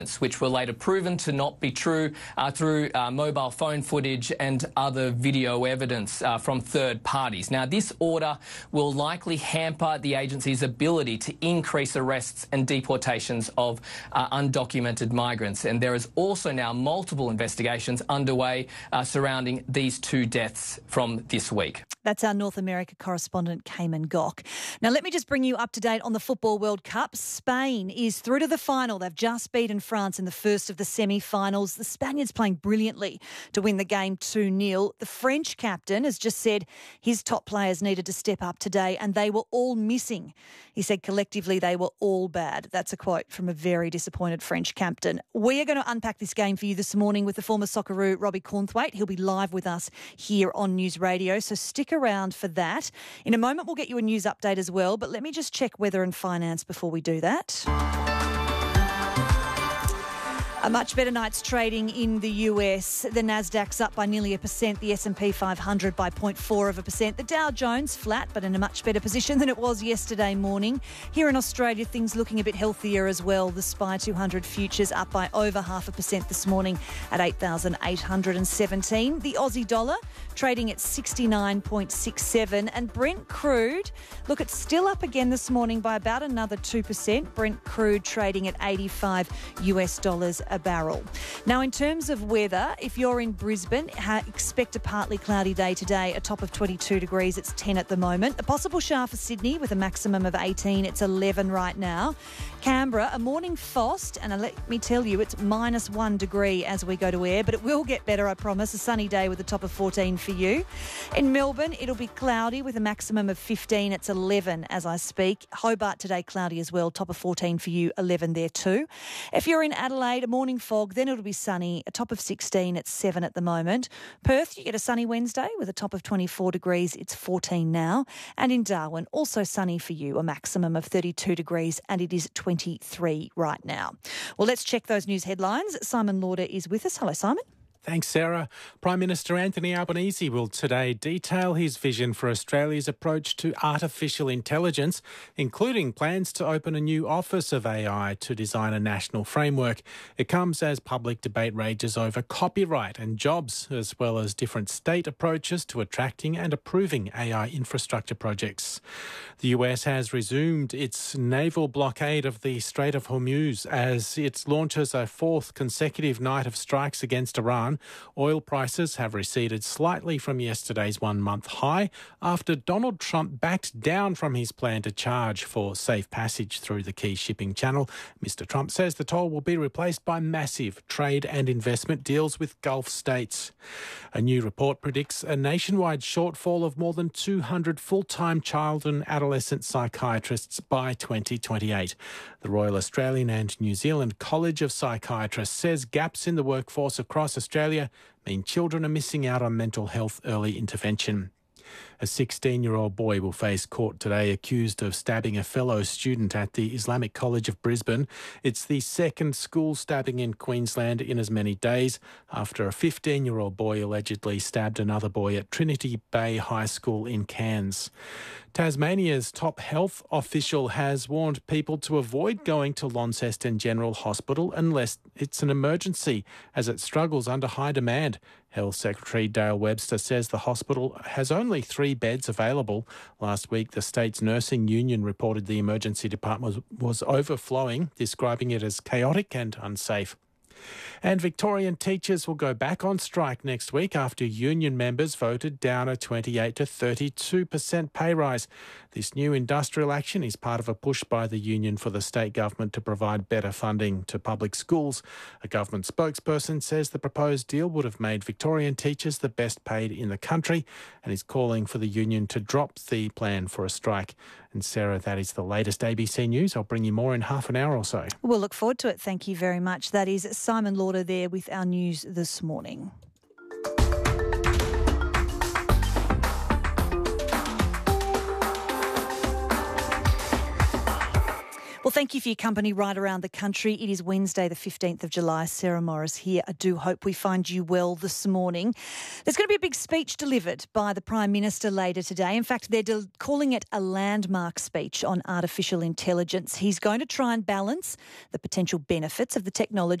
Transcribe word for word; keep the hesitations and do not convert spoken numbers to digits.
which were later proven to not be true uh, through uh, mobile phone footage and other video evidence uh, from third parties. Now, this order will likely hamper the agency's ability to increase arrests and deportations of uh, undocumented migrants. And there is also now multiple investigations underway uh, surrounding these two deaths from this week. That's our North America correspondent, Cayman Gock. Now, let me just bring you up to date on the Football World Cup. Spain is through to the final. They've just beaten France in the first of the semi-finals. The Spaniards playing brilliantly to win the game two nil. The French captain has just said his top players needed to step up today and they were all missing. He said collectively they were all bad. That's a quote from a very disappointed French captain. We are going to unpack this game for you this morning with the former Socceroo Robbie Cornthwaite. He'll be live with us here on News Radio, so stick around for that. In a moment, we'll get you a news update as well, but let me just check weather and finance before we do that. A much better night's trading in the U S. The Nasdaq's up by nearly a percent, the S and P five hundred by zero point four of a percent. The Dow Jones flat, but in a much better position than it was yesterday morning. Here in Australia, things looking a bit healthier as well. The S P Y two hundred futures up by over half a percent this morning at eight thousand eight hundred seventeen. The Aussie dollar trading at sixty-nine point six seven. And Brent crude, look, it's still up again this morning by about another two percent. Brent crude trading at eighty-five U S dollars a barrel. Now, in terms of weather, if you're in Brisbane, ha- expect a partly cloudy day today, a top of twenty-two degrees. It's ten at the moment. A possible shower for Sydney with a maximum of eighteen. It's eleven right now. Canberra, a morning frost, and let me tell you, it's minus one degree as we go to air, but it will get better, I promise. A sunny day with a top of fourteen for you. In Melbourne, it'll be cloudy with a maximum of fifteen. It's eleven as I speak. Hobart today, cloudy as well, top of fourteen for you, eleven there too. If you're in Adelaide, a morning fog, then it'll be sunny, a top of sixteen. It's seven at the moment. Perth, you get a sunny Wednesday with a top of twenty-four degrees. It's fourteen now. And in Darwin, also sunny for you, a maximum of thirty-two degrees, and it is twenty-three right now. Well, let's check those news headlines. Simon Lauder is with us. Hello, Simon. Thanks, Sarah. Prime Minister Anthony Albanese will today detail his vision for Australia's approach to artificial intelligence, including plans to open a new Office of A I to design a national framework. It comes as public debate rages over copyright and jobs, as well as different state approaches to attracting and approving A I infrastructure projects. The U S has resumed its naval blockade of the Strait of Hormuz as it launches a fourth consecutive night of strikes against Iran. Oil prices have receded slightly from yesterday's one-month high after Donald Trump backed down from his plan to charge for safe passage through the key shipping channel. Mister Trump says the toll will be replaced by massive trade and investment deals with Gulf states. A new report predicts a nationwide shortfall of more than two hundred full-time child and adolescent psychiatrists by twenty twenty-eight. The Royal Australian and New Zealand College of Psychiatrists says gaps in the workforce across Australia mean children are missing out on mental health early intervention. A sixteen-year-old boy will face court today accused of stabbing a fellow student at the Islamic College of Brisbane. It's the second school stabbing in Queensland in as many days after a fifteen-year-old boy allegedly stabbed another boy at Trinity Bay High School in Cairns. Tasmania's top health official has warned people to avoid going to Launceston General Hospital unless it's an emergency, as it struggles under high demand. Health Secretary Dale Webster says the hospital has only three beds available. Last week, the state's nursing union reported the emergency department was, was overflowing, describing it as chaotic and unsafe. And Victorian teachers will go back on strike next week after union members voted down a twenty-eight to thirty-two percent pay rise. This new industrial action is part of a push by the union for the state government to provide better funding to public schools. A government spokesperson says the proposed deal would have made Victorian teachers the best paid in the country and is calling for the union to drop the plan for a strike. And Sarah, that is the latest A B C News. I'll bring you more in half an hour or so. We'll look forward to it. Thank you very much. That is Simon Lauder there with our news this morning. Well, Well, thank you for your company right around the country. It is Wednesday, the fifteenth of July. Sarah Morris here. I do hope we find you well this morning. There's going to be a big speech delivered by the Prime Minister later today. In fact, they're de- calling it a landmark speech on artificial intelligence. He's going to try and balance the potential benefits of the technology